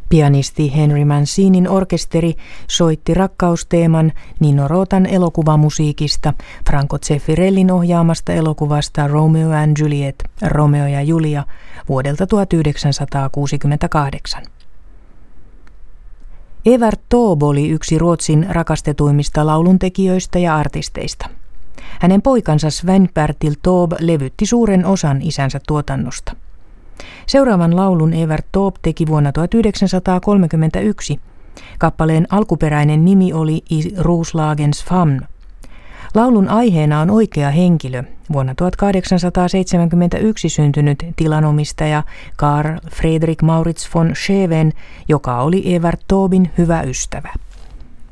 Pianisti Henry Mancinin orkesteri soitti rakkausteeman Nino Rotan elokuvamusiikista Franco Zeffirellin ohjaamasta elokuvasta Romeo and Juliet, Romeo ja Julia, vuodelta 1968. Evert Taube oli yksi Ruotsin rakastetuimmista lauluntekijöistä ja artisteista. Hänen poikansa Sven-Bertil Taube levytti suuren osan isänsä tuotannosta. Seuraavan laulun Evert Taube teki vuonna 1931. Kappaleen alkuperäinen nimi oli I Roslagens famn. Laulun aiheena on oikea henkilö, vuonna 1871 syntynyt tilanomistaja Carl Friedrich Maurits von Scheven, joka oli Evert Taubin hyvä ystävä.